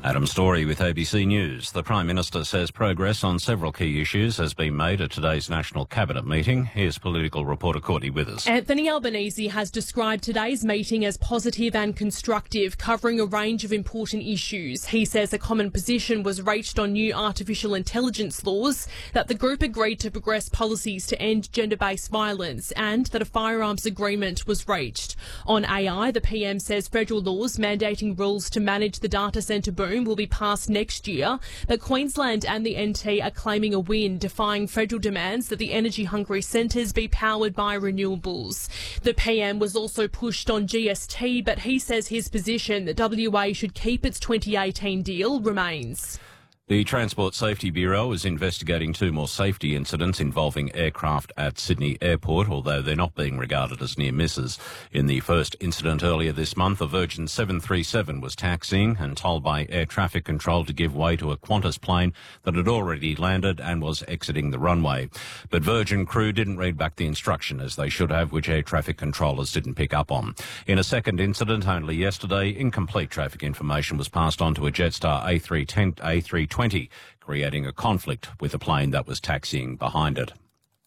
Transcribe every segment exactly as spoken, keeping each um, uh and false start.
Adam Story with A B C News. The Prime Minister says progress on several key issues has been made at today's National Cabinet meeting. Here's political reporter Courtney Withers. Anthony Albanese has described today's meeting as positive and constructive, covering a range of important issues. He says a common position was reached on new artificial intelligence laws, that the group agreed to progress policies to end gender-based violence, and that a firearms agreement was reached. On A I, the P M says federal laws mandating rules to manage the data centre boom will be passed next year, but Queensland and the N T are claiming a win, defying federal demands that the energy-hungry centres be powered by renewables. The P M was also pushed on G S T, but he says his position that W A should keep its twenty eighteen deal remains. The Transport Safety Bureau is investigating two more safety incidents involving aircraft at Sydney Airport, although they're not being regarded as near misses. In the first incident earlier this month, a Virgin seven thirty-seven was taxiing and told by air traffic control to give way to a Qantas plane that had already landed and was exiting the runway. But Virgin crew didn't read back the instruction as they should have, which air traffic controllers didn't pick up on. In a second incident only yesterday, incomplete traffic information was passed on to a Jetstar A three twenty, creating a conflict with a plane that was taxiing behind it.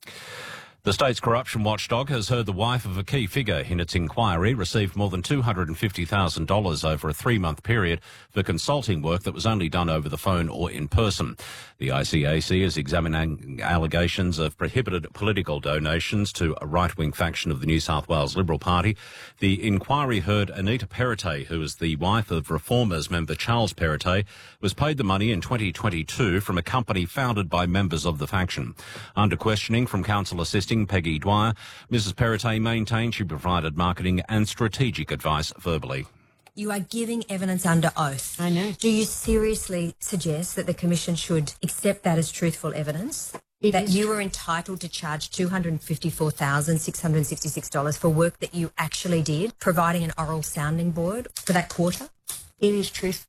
The state's corruption watchdog has heard the wife of a key figure in its inquiry received more than two hundred fifty thousand dollars over a three-month period for consulting work that was only done over the phone or in person. The I C A C is examining allegations of prohibited political donations to a right-wing faction of the New South Wales Liberal Party. The inquiry heard Anita Perrottet, who is the wife of Reformers member Charles Perrottet, was paid the money in twenty twenty-two from a company founded by members of the faction. Under questioning from counsel assistant Peggy Dwyer, Missus Perrottet maintained she provided marketing and strategic advice verbally. You are giving evidence under oath. I know. Do you seriously suggest that the Commission should accept that as truthful evidence? It that is you were entitled to charge two hundred fifty-four thousand six hundred sixty-six dollars for work that you actually did, providing an oral sounding board for that quarter? It is truthful.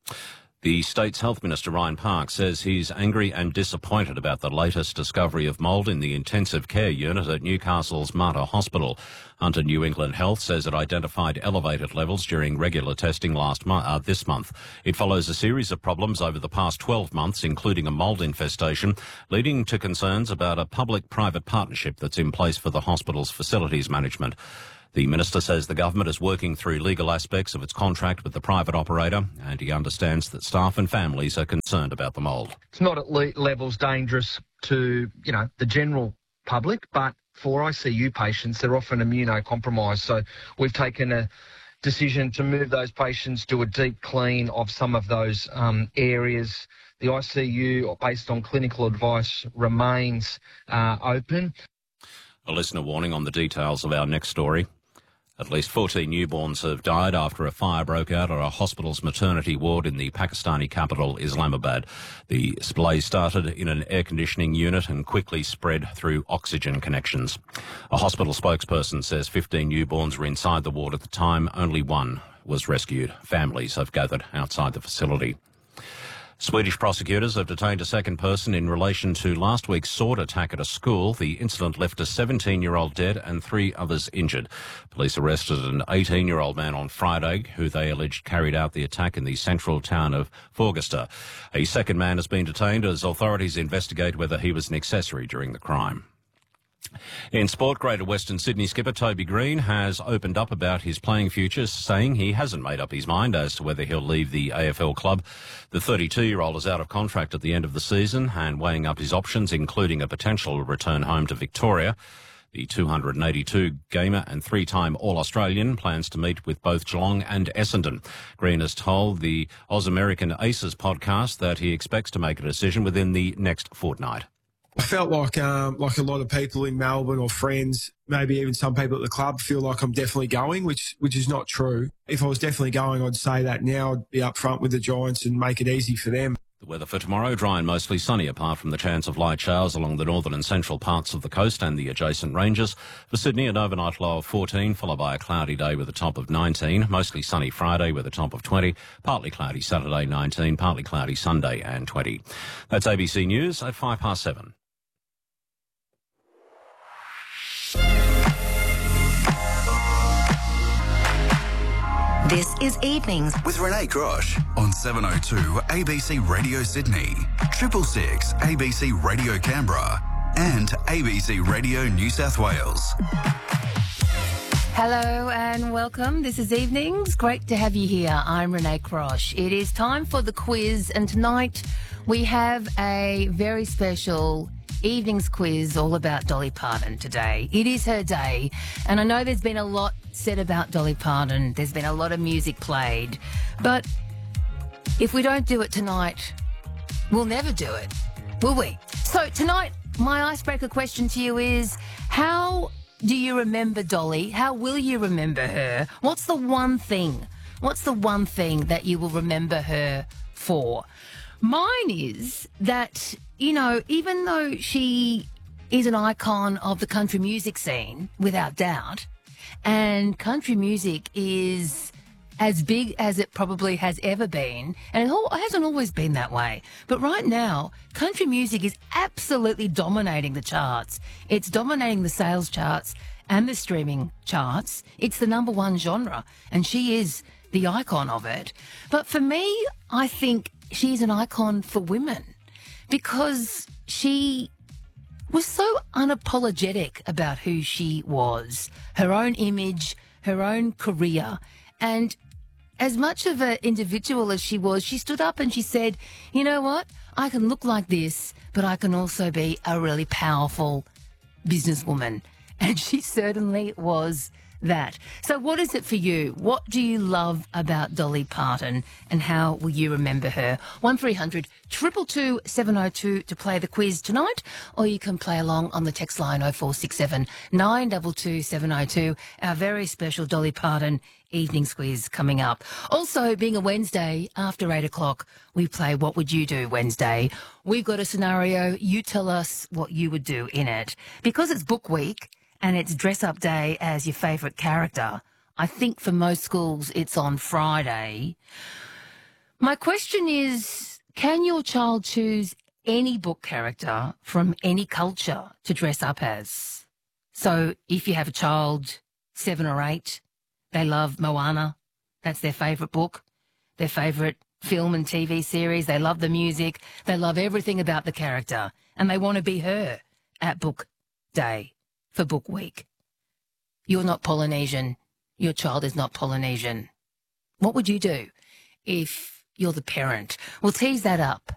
The state's Health Minister, Ryan Park, says he's angry and disappointed about the latest discovery of mould in the intensive care unit at Newcastle's Mater Hospital. Hunter New England Health says it identified elevated levels during regular testing last mo- uh, this month. It follows a series of problems over the past twelve months, including a mould infestation, leading to concerns about a public-private partnership that's in place for the hospital's facilities management. The minister says the government is working through legal aspects of its contract with the private operator, and he understands that staff and families are concerned about the mould. It's not at le- levels dangerous to, you know, the general public, but for I C U patients, they're often immunocompromised. So we've taken a decision to move those patients to a deep clean of some of those um, areas. The I C U, based on clinical advice, remains uh, open. A listener warning on the details of our next story. At least fourteen newborns have died after a fire broke out at a hospital's maternity ward in the Pakistani capital, Islamabad. The blaze started in an air conditioning unit and quickly spread through oxygen connections. A hospital spokesperson says fifteen newborns were inside the ward at the time. Only one was rescued. Families have gathered outside the facility. Swedish prosecutors have detained a second person in relation to last week's sword attack at a school. The incident left a seventeen-year-old dead and three others injured. Police arrested an eighteen-year-old man on Friday, who they alleged carried out the attack in the central town of Fagersta. A second man has been detained as authorities investigate whether he was an accessory during the crime. In sport, Greater Western Sydney skipper Toby Green has opened up about his playing future, saying he hasn't made up his mind as to whether he'll leave the A F L club. The thirty-two-year-old is out of contract at the end of the season and weighing up his options, including a potential return home to Victoria. The two hundred eighty-two gamer and three-time All-Australian plans to meet with both Geelong and Essendon. Green has told the Oz American Aces podcast that he expects to make a decision within the next fortnight. I felt like um, like a lot of people in Melbourne or friends, maybe even some people at the club, feel like I'm definitely going, which which is not true. If I was definitely going, I'd say that now. I'd be up front with the Giants and make it easy for them. The weather for tomorrow, dry and mostly sunny, apart from the chance of light showers along the northern and central parts of the coast and the adjacent ranges. For Sydney, an overnight low of fourteen, followed by a cloudy day with a top of nineteen. Mostly sunny Friday with a top of twenty. Partly cloudy Saturday, nineteen. Partly cloudy Sunday and twenty. That's A B C News at five past seven. This is Evenings with Renee Grosh on seven oh two A B C Radio Sydney, triple six A B C Radio Canberra and A B C Radio New South Wales. Hello and welcome. This is Evenings. Great to have you here. I'm Renee Grosh. It is time for the quiz, and tonight we have a very special evenings quiz all about Dolly Parton today. It is her day, and I know there's been a lot said about Dolly Parton. There's been a lot of music played, but if we don't do it tonight, we'll never do it, will we? So tonight, my icebreaker question to you is, how do you remember Dolly? How will you remember her? What's the one thing? What's the one thing that you will remember her for? Mine is that, you know, even though she is an icon of the country music scene, without doubt, and country music is as big as it probably has ever been, and it hasn't always been that way. But right now, country music is absolutely dominating the charts. It's dominating the sales charts and the streaming charts. It's the number one genre, and she is the icon of it. But for me, I think she's an icon for women because she was so unapologetic about who she was, her own image, her own career. And as much of an individual as she was, she stood up and she said, you know what, I can look like this, but I can also be a really powerful businesswoman. And she certainly was that. So what is it for you? What do you love about Dolly Parton, and how will you remember her? one three hundred two two two seven oh two to play the quiz tonight, or you can play along on the text line oh four six seven nine two two seven oh two. Our very special Dolly Parton evenings quiz coming up. Also, being a Wednesday after eight o'clock, we play What Would You Do Wednesday. We've got a scenario. You tell us what you would do in it. Because it's book week, and it's dress-up day as your favourite character. I think for most schools it's on Friday. My question is, can your child choose any book character from any culture to dress up as? So if you have a child, seven or eight, they love Moana. That's their favourite book, their favourite film and T V series. They love the music. They love everything about the character, and they want to be her at book day. For book week. You're not Polynesian. Your child is not Polynesian. What would you do if you're the parent? We'll tease that up